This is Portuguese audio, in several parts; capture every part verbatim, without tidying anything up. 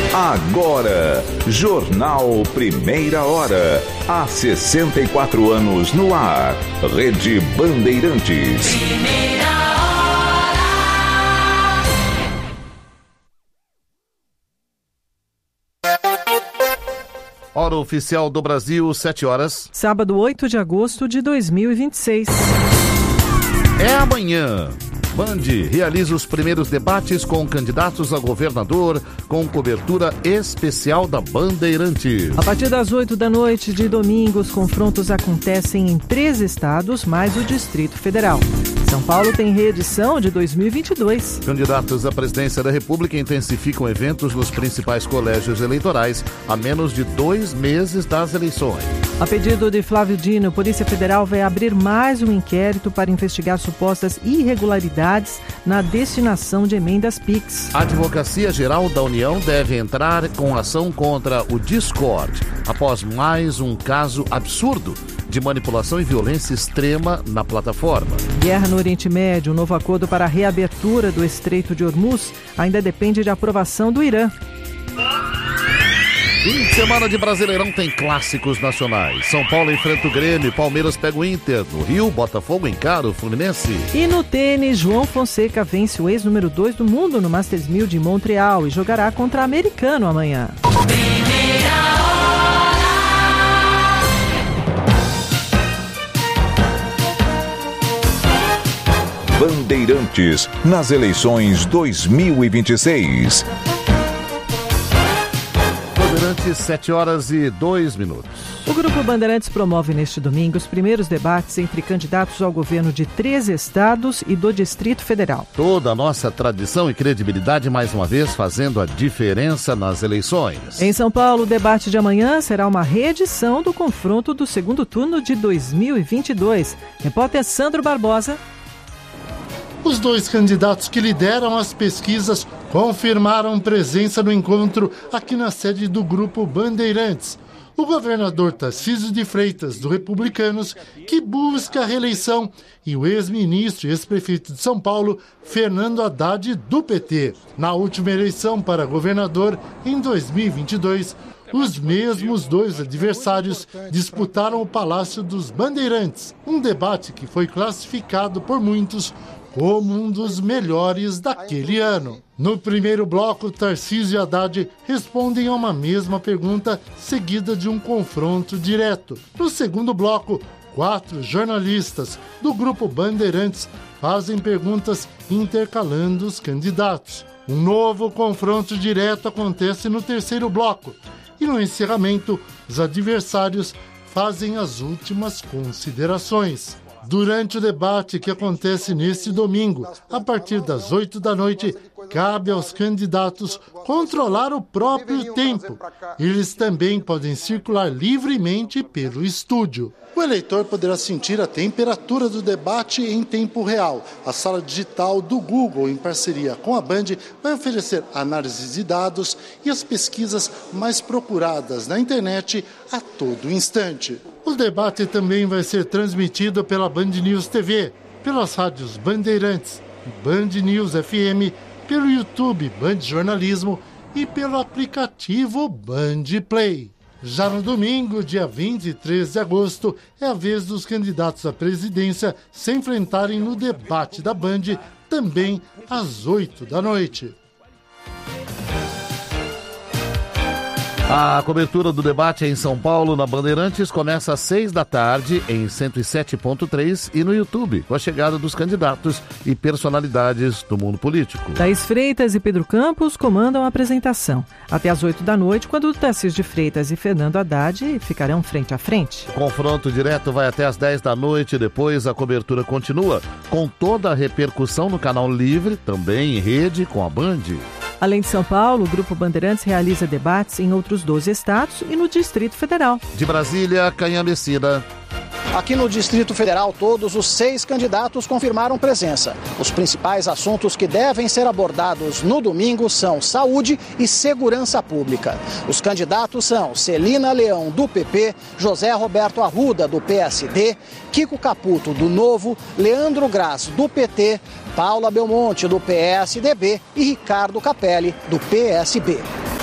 Agora, Jornal Primeira Hora. Há sessenta e quatro anos no ar. Rede Bandeirantes. Primeira Hora oficial do Brasil, sete horas. Sábado, oito de agosto de dois mil e vinte e seis. É amanhã. Band realiza os primeiros debates com candidatos a governador, com cobertura especial da Bandeirantes. A partir das oito da noite de domingo, os confrontos acontecem em três estados, mais o Distrito Federal. São Paulo tem reedição de dois mil e vinte e dois. Candidatos à presidência da República intensificam eventos nos principais colégios eleitorais a menos de dois meses das eleições. A pedido de Flávio Dino, a Polícia Federal vai abrir mais um inquérito para investigar supostas irregularidades na destinação de emendas Pix. A Advocacia Geral da União deve entrar com ação contra o Discord, após mais um caso absurdo de manipulação e violência extrema na plataforma. Guerra no Oriente Médio, um novo acordo para a reabertura do Estreito de Hormuz ainda depende de aprovação do Irã. Fim de semana de Brasileirão tem clássicos nacionais. São Paulo enfrenta o Grêmio, Palmeiras pega o Inter. No Rio, Botafogo encara o Fluminense. E no tênis, João Fonseca vence o ex-número dois do mundo no Masters mil de Montreal e jogará contra americano amanhã. Bandeirantes nas eleições dois mil e vinte e seis. Bandeirantes, sete horas e dois minutos. O Grupo Bandeirantes promove neste domingo os primeiros debates entre candidatos ao governo de três estados e do Distrito Federal. Toda a nossa tradição e credibilidade, mais uma vez, fazendo a diferença nas eleições. Em São Paulo, o debate de amanhã será uma reedição do confronto do segundo turno de dois mil e vinte e dois. Repórter Sandro Barbosa. Os dois candidatos que lideram as pesquisas confirmaram presença no encontro aqui na sede do Grupo Bandeirantes. O governador Tarcísio de Freitas, do Republicanos, que busca a reeleição, e o ex-ministro e ex-prefeito de São Paulo, Fernando Haddad, do P T. Na última eleição para governador, em dois mil e vinte e dois, os mesmos dois adversários disputaram o Palácio dos Bandeirantes, um debate que foi classificado por muitos como um dos melhores daquele ano. No primeiro bloco, Tarcísio e Haddad respondem a uma mesma pergunta, seguida de um confronto direto. No segundo bloco, quatro jornalistas do Grupo Bandeirantes fazem perguntas intercalando os candidatos. Um novo confronto direto acontece no terceiro bloco. E no encerramento, os adversários fazem as últimas considerações. Durante o debate que acontece neste domingo, a partir das oito da noite, cabe aos candidatos controlar o próprio tempo. Eles também podem circular livremente pelo estúdio. O eleitor poderá sentir a temperatura do debate em tempo real. A sala digital do Google, em parceria com a Band, vai oferecer análise de dados e as pesquisas mais procuradas na internet a todo instante. O debate também vai ser transmitido pela Band News T V, pelas rádios Bandeirantes, Band News F M, pelo YouTube Band Jornalismo e pelo aplicativo Band Play. Já no domingo, dia vinte e três de agosto, é a vez dos candidatos à presidência se enfrentarem no debate da Band, também às oito da noite. A cobertura do debate em São Paulo, na Bandeirantes, começa às seis da tarde, em cento e sete ponto três e no YouTube, com a chegada dos candidatos e personalidades do mundo político. Thaís Freitas e Pedro Campos comandam a apresentação. Até às oito da noite, quando Tarcísio de Freitas e Fernando Haddad ficarão frente a frente. O confronto direto vai até às dez da noite, depois a cobertura continua, com toda a repercussão no canal Livre, também em rede com a Band. Além de São Paulo, o Grupo Bandeirantes realiza debates em outros doze estados e no Distrito Federal. De Brasília, Canhã Messina. Aqui no Distrito Federal, todos os seis candidatos confirmaram presença. Os principais assuntos que devem ser abordados no domingo são saúde e segurança pública. Os candidatos são Celina Leão, do P P, José Roberto Arruda, do P S D, Kiko Caputo, do Novo, Leandro Graz, do P T, Paula Belmonte, do P S D B e Ricardo Capelli, do P S B.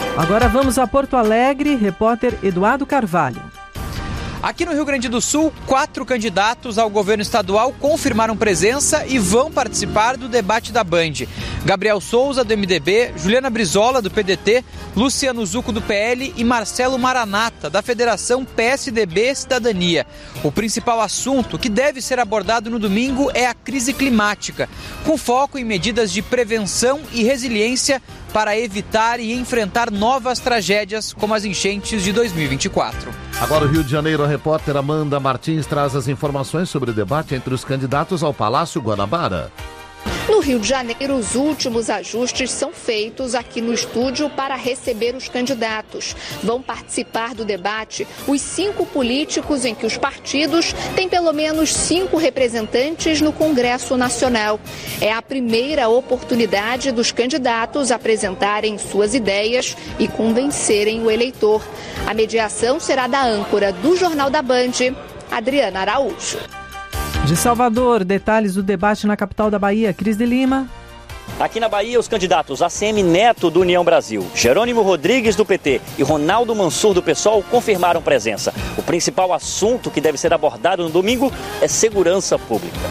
Agora vamos a Porto Alegre, repórter Eduardo Carvalho. Aqui no Rio Grande do Sul, quatro candidatos ao governo estadual confirmaram presença e vão participar do debate da Band. Gabriel Souza, do M D B, Juliana Brizola, do P D T, Luciano Zucco, do P L e Marcelo Maranata, da Federação P S D B Cidadania. O principal assunto que deve ser abordado no domingo é a crise climática, com foco em medidas de prevenção e resiliência para evitar e enfrentar novas tragédias como as enchentes de dois mil e vinte e quatro. Agora o Rio de Janeiro, a repórter Amanda Martins traz as informações sobre o debate entre os candidatos ao Palácio Guanabara. No Rio de Janeiro, os últimos ajustes são feitos aqui no estúdio para receber os candidatos. Vão participar do debate os cinco políticos em que os partidos têm pelo menos cinco representantes no Congresso Nacional. É a primeira oportunidade dos candidatos apresentarem suas ideias e convencerem o eleitor. A mediação será da âncora do Jornal da Band, Adriana Araújo. De Salvador, detalhes do debate na capital da Bahia, Cris de Lima. Aqui na Bahia, os candidatos A C M Neto, do União Brasil, Jerônimo Rodrigues, do P T e Ronaldo Mansur, do PSOL, confirmaram presença. O principal assunto que deve ser abordado no domingo é segurança pública.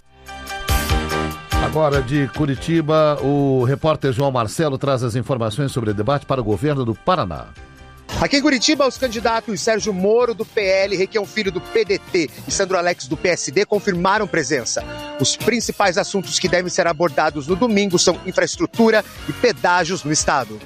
Agora de Curitiba, o repórter João Marcelo traz as informações sobre o debate para o governo do Paraná. Aqui em Curitiba, os candidatos Sérgio Moro, do P L, Requião Filho, do P D T e Sandro Alex, do P S D, confirmaram presença. Os principais assuntos que devem ser abordados no domingo são infraestrutura e pedágios no estado.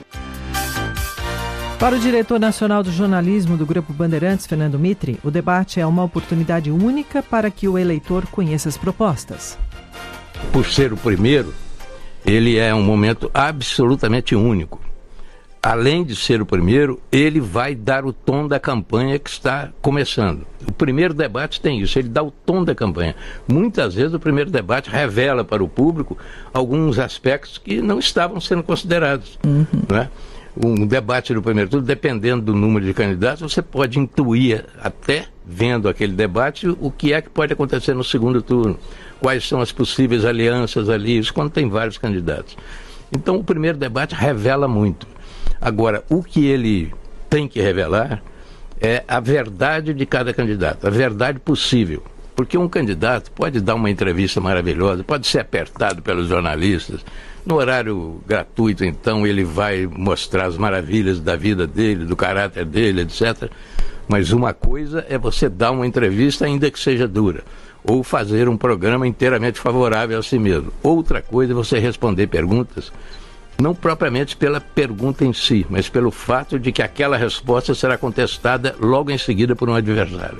Para o diretor nacional do jornalismo do Grupo Bandeirantes, Fernando Mitre, o debate é uma oportunidade única para que o eleitor conheça as propostas. Por ser o primeiro, ele é um momento absolutamente único. Além de ser o primeiro, ele vai dar o tom da campanha que está começando. O primeiro debate tem isso, ele dá o tom da campanha. Muitas vezes o primeiro debate revela para o público alguns aspectos que não estavam sendo considerados. Uhum. Não é? Um debate do primeiro turno, dependendo do número de candidatos, você pode intuir, até vendo aquele debate, o que é que pode acontecer no segundo turno. Quais são as possíveis alianças ali, isso quando tem vários candidatos. Então o primeiro debate revela muito. Agora, o que ele tem que revelar é a verdade de cada candidato, a verdade possível. Porque um candidato pode dar uma entrevista maravilhosa, pode ser apertado pelos jornalistas, no horário gratuito, então, ele vai mostrar as maravilhas da vida dele, do caráter dele, etcétera. Mas uma coisa é você dar uma entrevista, ainda que seja dura, ou fazer um programa inteiramente favorável a si mesmo. Outra coisa é você responder perguntas, não propriamente pela pergunta em si, mas pelo fato de que aquela resposta será contestada logo em seguida por um adversário.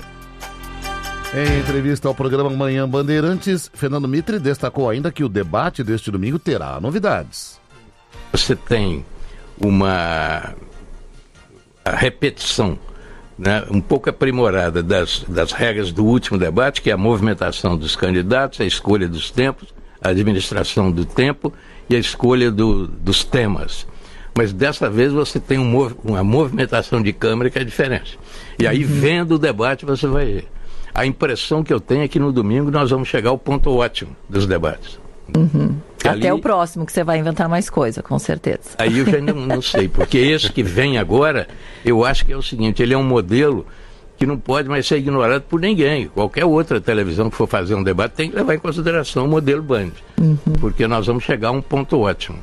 Em entrevista ao programa Manhã Bandeirantes, Fernando Mitre destacou ainda que o debate deste domingo terá novidades. Você tem uma repetição, né, um pouco aprimorada das, das regras do último debate, que é a movimentação dos candidatos, a escolha dos tempos, a administração do tempo e a escolha do, dos temas. Mas dessa vez você tem um mov, uma movimentação de câmara que é diferente. E aí, uhum. vendo o debate, você vai ver. A impressão que eu tenho é que no domingo nós vamos chegar ao ponto ótimo dos debates. Uhum. Ali, até o próximo, que você vai inventar mais coisa, com certeza. Aí eu já não, não sei, porque esse que vem agora, eu acho que é o seguinte, ele é um modelo que não pode mais ser ignorado por ninguém. Qualquer outra televisão que for fazer um debate tem que levar em consideração o modelo Band, uhum. porque nós vamos chegar a um ponto ótimo.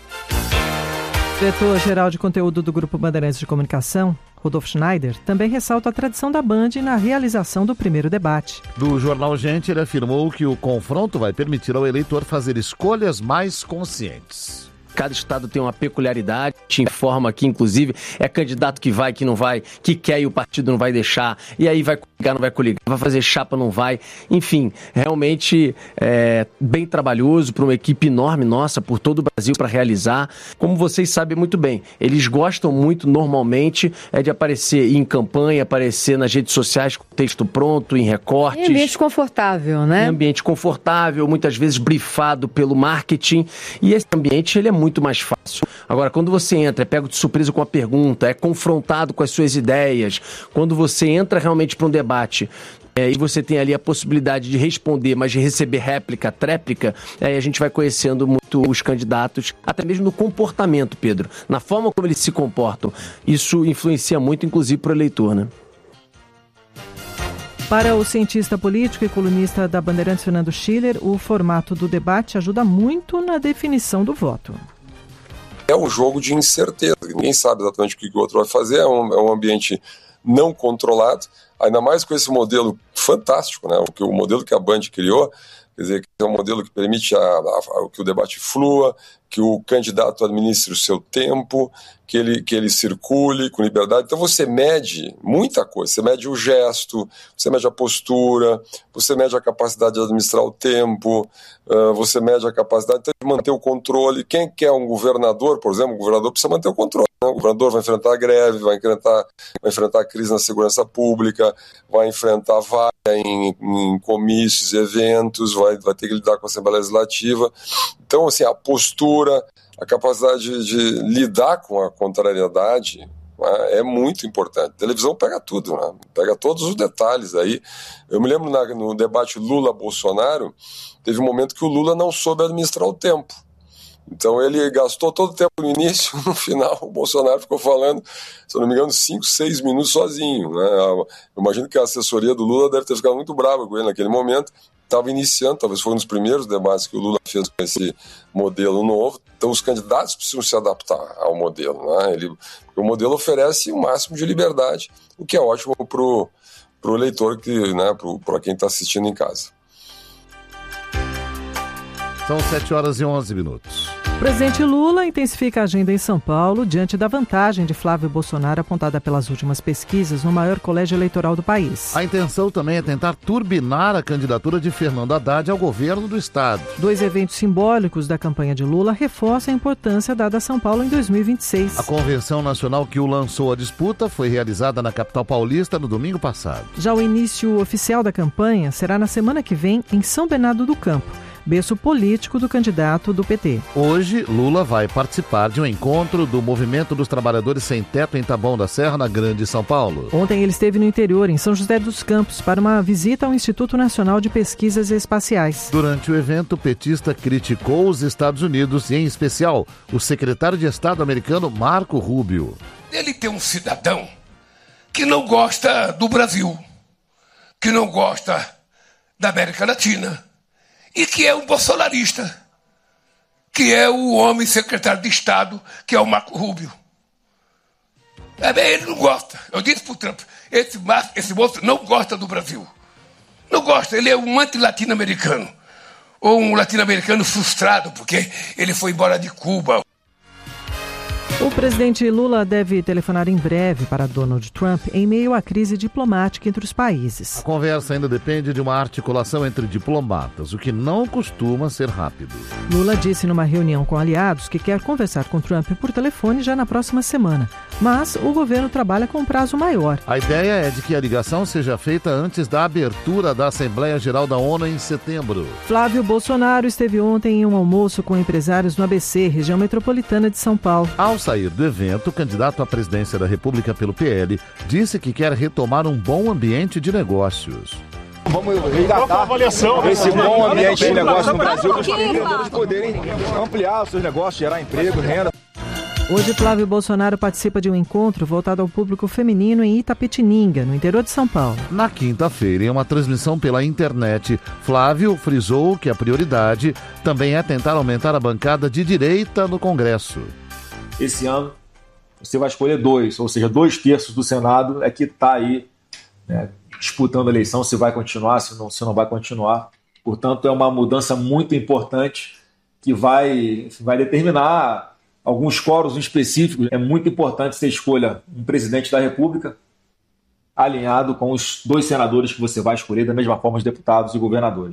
Diretor-geral de conteúdo do Grupo Bandeirantes de Comunicação, Rodolfo Schneider, também ressalta a tradição da Band na realização do primeiro debate. Do jornal Gente, ele afirmou que o confronto vai permitir ao eleitor fazer escolhas mais conscientes. Cada estado tem uma peculiaridade, te informa que, inclusive, é candidato que vai, que não vai, que quer e o partido não vai deixar, e aí vai coligar, não vai coligar, vai fazer chapa, não vai. Enfim, realmente é bem trabalhoso para uma equipe enorme nossa, por todo o Brasil, para realizar. Como vocês sabem muito bem, eles gostam muito, normalmente, é de aparecer em campanha, aparecer nas redes sociais com texto pronto, em recortes. Em ambiente confortável, né? Em ambiente confortável, muitas vezes brifado pelo marketing, e esse ambiente, ele é muito muito mais fácil. Agora, quando você entra, é pego de surpresa com a pergunta, é confrontado com as suas ideias, quando você entra realmente para um debate é, e você tem ali a possibilidade de responder, mas de receber réplica, tréplica, aí a gente vai conhecendo muito os candidatos, até mesmo no comportamento, Pedro, na forma como eles se comportam. Isso influencia muito, inclusive, para o eleitor, né? Para o cientista político e colunista da Bandeirantes, Fernando Schiller, o formato do debate ajuda muito na definição do voto. É um jogo de incerteza, ninguém sabe exatamente o que o outro vai fazer, é um, é um ambiente não controlado, ainda mais com esse modelo fantástico, né? O, o modelo que a Band criou, quer dizer, que é um modelo que permite a, a, a, que o debate flua, que o candidato administre o seu tempo, que ele, que ele circule com liberdade. Então você mede muita coisa, você mede o gesto, você mede a postura, você mede a capacidade de administrar o tempo, uh, você mede a capacidade de manter o controle. Quem quer um governador, por exemplo, o governador precisa manter o controle. Né? O governador vai enfrentar a greve, vai enfrentar, vai enfrentar a crise na segurança pública, vai enfrentar vaga em, em comícios, eventos, vai, vai ter que lidar com a Assembleia Legislativa. Então, assim, a postura, a capacidade de, de lidar com a contrariedade, né, é muito importante. A televisão pega tudo, né, pega todos os detalhes aí. Eu me lembro na, no debate Lula-Bolsonaro, teve um momento que o Lula não soube administrar o tempo. Então ele gastou todo o tempo no início, no final o Bolsonaro ficou falando, se eu não me engano, cinco, seis minutos sozinho. Né? Eu imagino que a assessoria do Lula deve ter ficado muito brava com ele naquele momento. Estava iniciando, talvez foi um dos primeiros debates que o Lula fez com esse modelo novo. Então os candidatos precisam se adaptar ao modelo. Né? Ele, o modelo oferece o máximo de liberdade, o que é ótimo para o eleitor, que, né, para quem está assistindo em casa. São sete horas e onze minutos. O presidente Lula intensifica a agenda em São Paulo diante da vantagem de Flávio Bolsonaro apontada pelas últimas pesquisas no maior colégio eleitoral do país. A intenção também é tentar turbinar a candidatura de Fernando Haddad ao governo do estado. Dois eventos simbólicos da campanha de Lula reforçam a importância dada a São Paulo em dois mil e vinte e seis. A convenção nacional que o lançou à disputa foi realizada na capital paulista no domingo passado. Já o início oficial da campanha será na semana que vem em São Bernardo do Campo, berço político do candidato do P T. Hoje, Lula vai participar de um encontro do Movimento dos Trabalhadores Sem Teto em Taboão da Serra, na Grande São Paulo. Ontem ele esteve no interior, em São José dos Campos, para uma visita ao Instituto Nacional de Pesquisas Espaciais. Durante o evento, o petista criticou os Estados Unidos e, em especial, o secretário de Estado americano Marco Rubio. Ele tem um cidadão que não gosta do Brasil, que não gosta da América Latina, e que é um bolsonarista, que é o homem secretário de Estado, que é o Marco Rubio. É bem, ele não gosta. Eu disse para o Trump, esse, esse moço não gosta do Brasil. Não gosta, ele é um anti-latino-americano. Ou um latino-americano frustrado, porque ele foi embora de Cuba. O presidente Lula deve telefonar em breve para Donald Trump em meio à crise diplomática entre os países. A conversa ainda depende de uma articulação entre diplomatas, o que não costuma ser rápido. Lula disse numa reunião com aliados que quer conversar com Trump por telefone já na próxima semana, mas o governo trabalha com um prazo maior. A ideia é de que a ligação seja feita antes da abertura da Assembleia Geral da ONU em setembro. Flávio Bolsonaro esteve ontem em um almoço com empresários no A B C, região metropolitana de São Paulo. Ao sair do evento, o candidato à presidência da República pelo P L disse que quer retomar um bom ambiente de negócios. Vamos resgatar esse bom ambiente de negócio no Brasil para os empreendedores poderem ampliar os seus negócios, gerar emprego, renda. Hoje, Flávio Bolsonaro participa de um encontro voltado ao público feminino em Itapetininga, no interior de São Paulo. Na quinta-feira, em uma transmissão pela internet, Flávio frisou que a prioridade também é tentar aumentar a bancada de direita no Congresso. Esse ano, você vai escolher dois, ou seja, dois terços do Senado é que está aí, né, disputando a eleição, se vai continuar, se não, se não vai continuar. Portanto, é uma mudança muito importante que vai, vai determinar alguns quóruns específicos. É muito importante que você escolha um presidente da República alinhado com os dois senadores que você vai escolher, da mesma forma os deputados e governadores.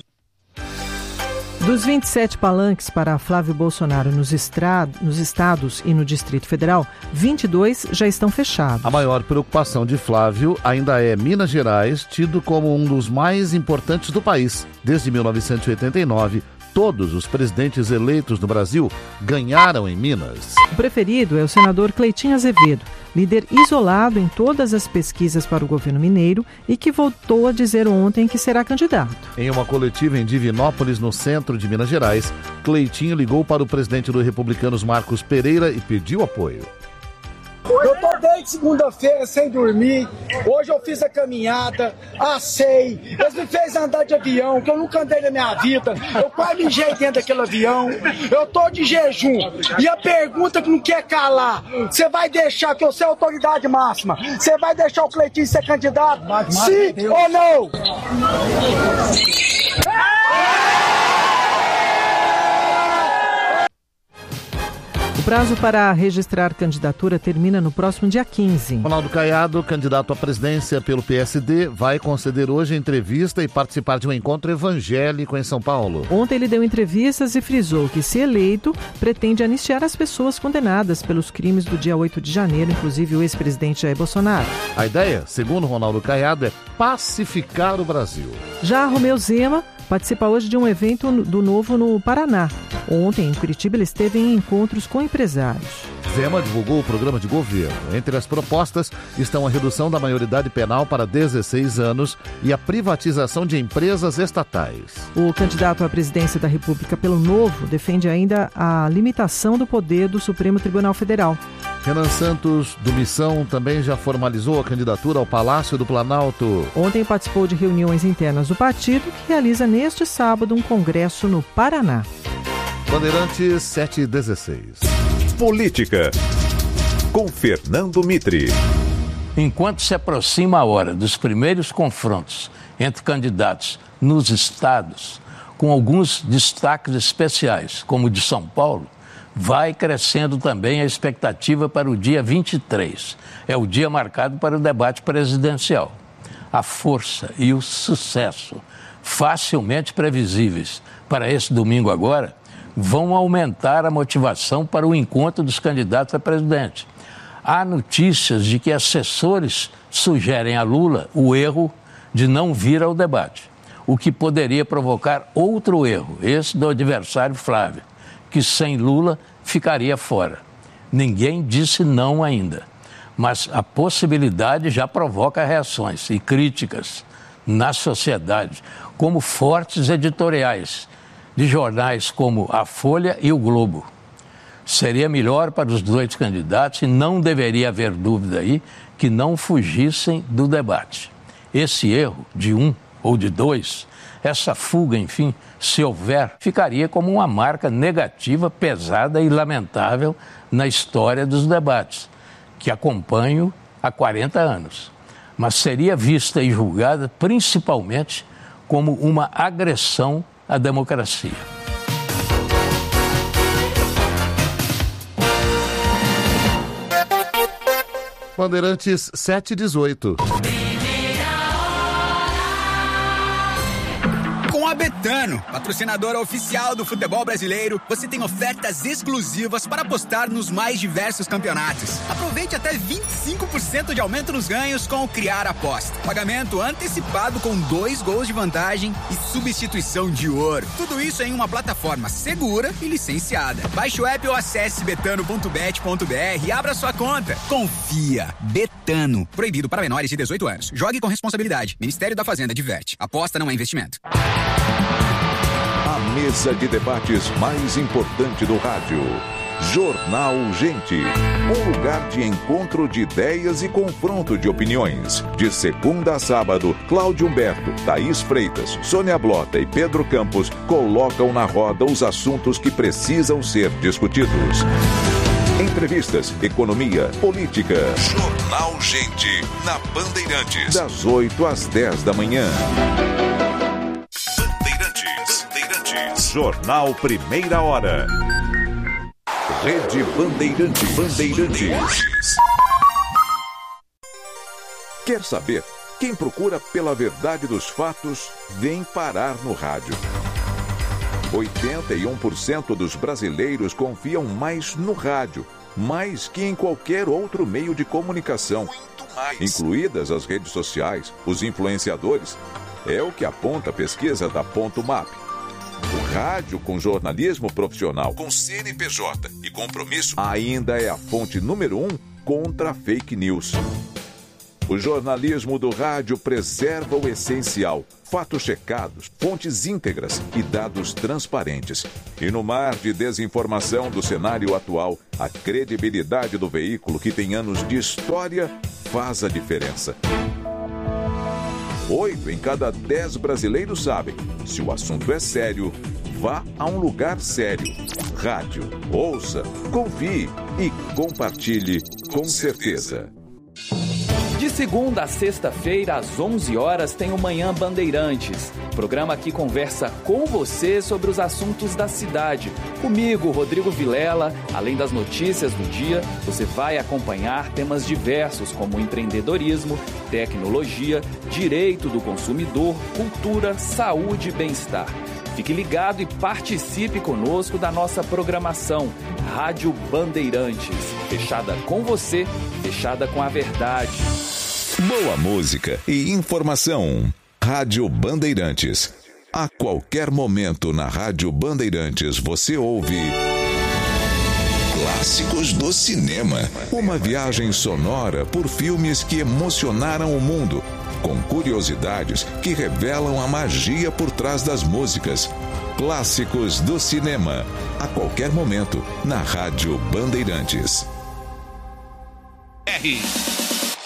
Dos vinte e sete palanques para Flávio Bolsonaro nos, estrado, nos estados e no Distrito Federal, vinte e dois já estão fechados. A maior preocupação de Flávio ainda é Minas Gerais, tido como um dos mais importantes do país. Desde mil novecentos e oitenta e nove, todos os presidentes eleitos no Brasil ganharam em Minas. O preferido é o senador Cleitinho Azevedo, líder isolado em todas as pesquisas para o governo mineiro e que voltou a dizer ontem que será candidato. Em uma coletiva em Divinópolis, no centro de Minas Gerais, Cleitinho ligou para o presidente do Republicanos, Marcos Pereira, e pediu apoio. Eu tô desde segunda-feira sem dormir, hoje eu fiz a caminhada, assei, eles me fez andar de avião, que eu nunca andei na minha vida, eu quase mijei dentro daquele avião, eu tô de jejum, e a pergunta que não quer calar, você vai deixar, que eu sou a autoridade máxima, você vai deixar o Cleitinho ser candidato, sim ou não? O prazo para registrar candidatura termina no próximo dia quinze. Ronaldo Caiado, candidato à presidência pelo P S D, vai conceder hoje entrevista e participar de um encontro evangélico em São Paulo. Ontem ele deu entrevistas e frisou que, se eleito, pretende anistiar as pessoas condenadas pelos crimes do dia oito de janeiro, inclusive o ex-presidente Jair Bolsonaro. A ideia, segundo Ronaldo Caiado, é pacificar o Brasil. Já Romeu Zema participa hoje de um evento do Novo no Paraná. Ontem, em Curitiba, ele esteve em encontros com empresários. Zema divulgou o programa de governo. Entre as propostas estão a redução da maioridade penal para dezesseis anos e a privatização de empresas estatais. O candidato à presidência da República pelo Novo defende ainda a limitação do poder do Supremo Tribunal Federal. Renan Santos, do Missão, também já formalizou a candidatura ao Palácio do Planalto. Ontem participou de reuniões internas do partido, que realiza neste sábado um congresso no Paraná. Bandeirantes sete e dezesseis. Política, com Fernando Mitre. Enquanto se aproxima a hora dos primeiros confrontos entre candidatos nos estados, com alguns destaques especiais, como o de São Paulo, vai crescendo também a expectativa para o dia vinte e três. É o dia marcado para o debate presidencial. A força e o sucesso, facilmente previsíveis para esse domingo agora, vão aumentar a motivação para o encontro dos candidatos a presidente. Há notícias de que assessores sugerem a Lula o erro de não vir ao debate, o que poderia provocar outro erro, esse do adversário Flávio, que sem Lula ficaria fora. Ninguém disse não ainda, mas a possibilidade já provoca reações e críticas na sociedade, como fortes editoriais de jornais como a Folha e o Globo. Seria melhor para os dois candidatos, e não deveria haver dúvida aí, que não fugissem do debate. Esse erro de um ou de dois, essa fuga, enfim, se houver, ficaria como uma marca negativa, pesada e lamentável na história dos debates, que acompanho há quarenta anos. Mas seria vista e julgada principalmente como uma agressão à democracia. Bandeirantes sete e dezoito. Com a Betano, patrocinadora oficial do futebol brasileiro, você tem ofertas exclusivas para apostar nos mais diversos campeonatos. Aproveite até vinte e cinco por cento de aumento nos ganhos com o Criar Aposta. Pagamento antecipado com dois gols de vantagem e substituição de ouro. Tudo isso em uma plataforma segura e licenciada. Baixe o app ou acesse betano ponto bet ponto br e abra sua conta. Confia. Betano. Proibido para menores de dezoito anos. Jogue com responsabilidade. Ministério da Fazenda diverte. Aposta não é investimento. A mesa de debates mais importante do rádio. Jornal Gente. Um lugar de encontro de ideias e confronto de opiniões. De segunda a sábado, Cláudio Humberto, Thaís Freitas, Sônia Blota e Pedro Campos colocam na roda os assuntos que precisam ser discutidos. Entrevistas, economia, política. Jornal Gente, na Bandeirantes. Das oito às dez da manhã. Bandeirantes. Bandeirantes. Jornal Primeira Hora. Rede Bandeirantes. Bandeirantes. Quer saber? Quem procura pela verdade dos fatos vem parar no rádio. oitenta e um por cento dos brasileiros confiam mais no rádio, mais que em qualquer outro meio de comunicação, incluídas as redes sociais, os influenciadores. É o que aponta a pesquisa da Ponto Map. O Rádio com jornalismo profissional, com C N P J e compromisso, ainda é a fonte número um contra a fake news. O jornalismo do rádio preserva o essencial, fatos checados, fontes íntegras e dados transparentes. E no mar de desinformação do cenário atual, a credibilidade do veículo que tem anos de história faz a diferença. Oito em cada dez brasileiros sabem, se o assunto é sério, vá a um lugar sério. Rádio, ouça, confie e compartilhe com certeza. De segunda a sexta-feira, às onze horas, tem o Manhã Bandeirantes. Programa que conversa com você sobre os assuntos da cidade. Comigo, Rodrigo Vilela, além das notícias do dia, você vai acompanhar temas diversos como empreendedorismo, tecnologia, direito do consumidor, cultura, saúde e bem-estar. Fique ligado e participe conosco da nossa programação. Rádio Bandeirantes. Fechada com você, fechada com a verdade. Boa música e informação. Rádio Bandeirantes. A qualquer momento na Rádio Bandeirantes você ouve Clássicos do Cinema. Uma viagem sonora por filmes que emocionaram o mundo, com curiosidades que revelam a magia por trás das músicas. Clássicos do Cinema. A qualquer momento na Rádio Bandeirantes. R